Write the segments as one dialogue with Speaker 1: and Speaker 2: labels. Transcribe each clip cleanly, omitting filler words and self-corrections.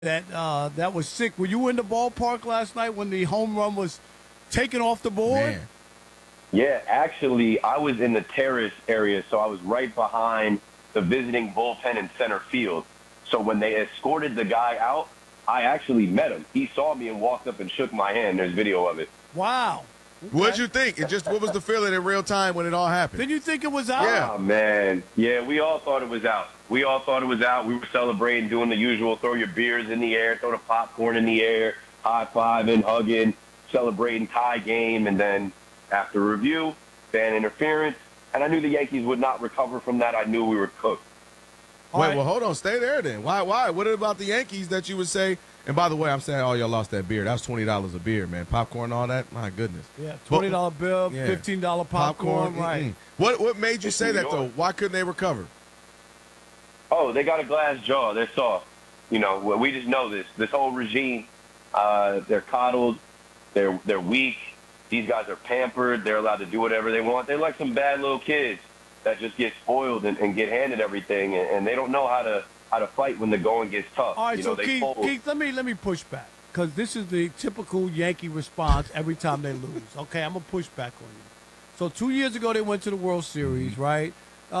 Speaker 1: that was sick. Were you in the ballpark last night when the home run was taken off the board?
Speaker 2: Man.
Speaker 3: Yeah, actually, I was in the terrace area, so I was right behind the visiting bullpen in center field. So when they escorted the guy out, I actually met him. He saw me and walked up and shook my hand. There's video of it.
Speaker 1: Wow. Okay.
Speaker 2: What'd you think? What was the feeling in real time when it all happened?
Speaker 1: Did you think it was out?
Speaker 2: Yeah.
Speaker 3: Oh, man. Yeah, we all thought it was out. We all thought it was out. We were celebrating, doing the usual, throw your beers in the air, throw the popcorn in the air, high-fiving, hugging, celebrating tie game, and then after review, fan interference, and I knew the Yankees would not recover from that. I knew we were cooked.
Speaker 2: Wait, well, hold on. Stay there then. Why? What about the Yankees that you would say? And by the way, I'm saying, oh, y'all lost that beer. That was $20 a beer, man. Popcorn, all that. My goodness.
Speaker 1: Yeah, $20 bill,
Speaker 2: yeah.
Speaker 1: $15 popcorn. Right.
Speaker 2: What made you say that, though? Why couldn't they recover?
Speaker 3: Oh, they got a glass jaw. They're soft. You know, we just know this. This whole regime, they're coddled. They're weak. These guys are pampered. They're allowed to do whatever they want. They're like some bad little kids that just get spoiled and get handed everything, and they don't know how to fight when the going gets tough.
Speaker 1: All right, so Keith, let me push back, because this is the typical Yankee response every time they lose. Okay, I'm gonna push back on you. So 2 years ago they went to the World Series, right?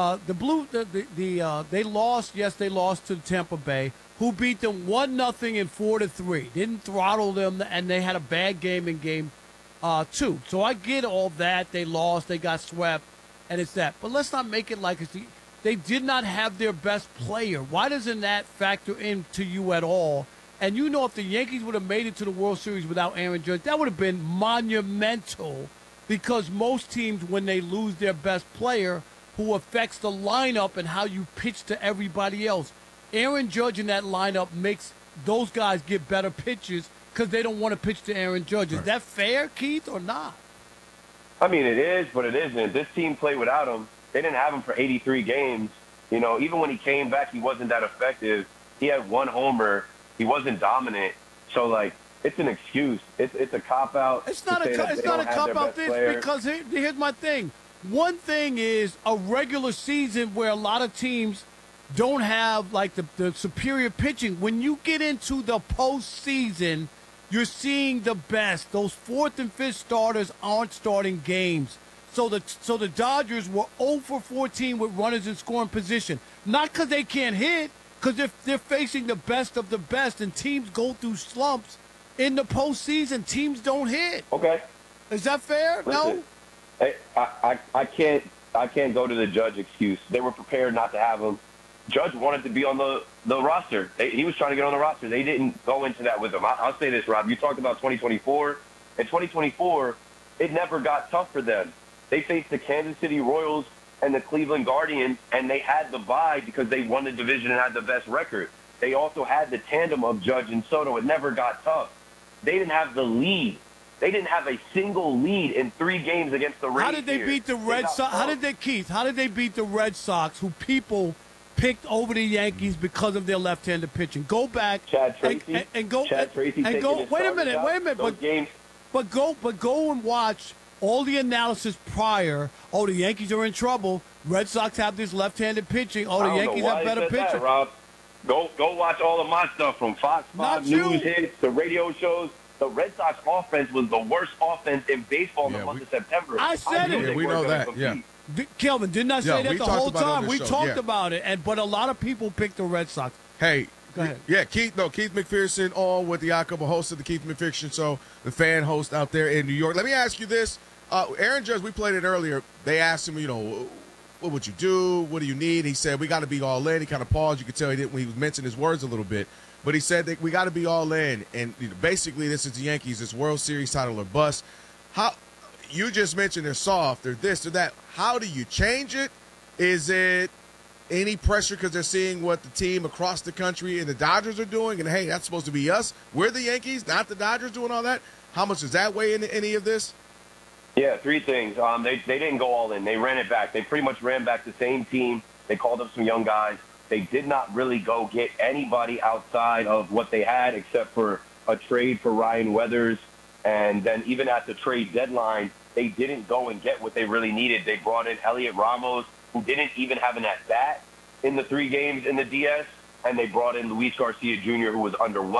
Speaker 1: They lost. Yes, they lost to Tampa Bay, who beat them 1-0 and 4-3. Didn't throttle them, and they had a bad game in game 2. So I get all that. They lost. They got swept, and it's that. But let's not make it like they did not have their best player. Why doesn't that factor into you at all? And you know, if the Yankees would have made it to the World Series without Aaron Judge, that would have been monumental, because most teams, when they lose their best player, who affects the lineup and how you pitch to everybody else, Aaron Judge in that lineup makes those guys get better pitches because they don't want to pitch to Aaron Judge. Is that fair, Keith, or not?
Speaker 3: I mean, it is, but it isn't. This team played without him. They didn't have him for 83 games. You know, even when he came back, he wasn't that effective. He had one homer. He wasn't dominant. So, like, it's an excuse. It's a cop-out.
Speaker 1: It's not a cop-out because here's my thing. One thing is a regular season where a lot of teams don't have, like, the superior pitching. When you get into the postseason, you're seeing the best. Those fourth and fifth starters aren't starting games. So the Dodgers were 0 for 14 with runners in scoring position. Not because they can't hit, because they're facing the best of the best, and teams go through slumps in the postseason. Teams don't hit.
Speaker 3: Okay.
Speaker 1: Is that fair?
Speaker 3: Listen, no? I can't go to the Judge excuse. They were prepared not to have him. Judge wanted to be on the roster. He was trying to get on the roster. They didn't go into that with him. I'll say this, Rob. You talked about 2024. In 2024, it never got tough for them. They faced the Kansas City Royals and the Cleveland Guardians, and they had the bye because they won the division and had the best record. They also had the tandem of Judge and Soto. It never got tough. They didn't have the lead. They didn't have a single lead in 3 games against the Rays.
Speaker 1: How did they beat the Red Sox? How did they beat the Red Sox, who people picked over the Yankees because of their left-handed pitching? Go back,
Speaker 3: Chad Tracy,
Speaker 1: and go. Wait a minute. But go and watch all the analysis prior. Oh, the Yankees are in trouble. Red Sox have this left-handed pitching. Oh, the Yankees have better pitching.
Speaker 3: Rob. Go watch all of my stuff from Fox 5 News hits, the radio shows. The Red Sox offense was the worst offense in baseball in the month of September.
Speaker 1: I said it.
Speaker 2: Yeah, we know that. Yeah.
Speaker 1: Kelvin, didn't I say that the whole time? We talked
Speaker 2: yeah.
Speaker 1: about it, but a lot of people picked the Red Sox.
Speaker 2: Hey,
Speaker 1: go ahead.
Speaker 2: Yeah, Keith McPherson on with the Odd Couple, host of the Keith McPherson Show, the fan host out there in New York. Let me ask you this. Aaron Judge, we played it earlier. They asked him, what would you do? What do you need? He said, we got to be all in. He kind of paused. You could tell he didn't when he was mentioning his words a little bit. But he said that we got to be all in. And basically, this is the Yankees. It's World Series title or bust. How you just mentioned they're soft, they're this, or that. How do you change it? Is it any pressure because they're seeing what the team across the country and the Dodgers are doing? And, hey, that's supposed to be us. We're the Yankees, not the Dodgers doing all that. How much does that weigh into any of this?
Speaker 3: Yeah, 3 things. They didn't go all in. They ran it back. They pretty much ran back the same team. They called up some young guys. They did not really go get anybody outside of what they had except for a trade for Ryan Weathers. And then even at the trade deadline, they didn't go and get what they really needed. They brought in Elliot Ramos, who didn't even have an at-bat in the 3 games in the DS. and they brought in Luis Garcia Jr., who was underwhelming.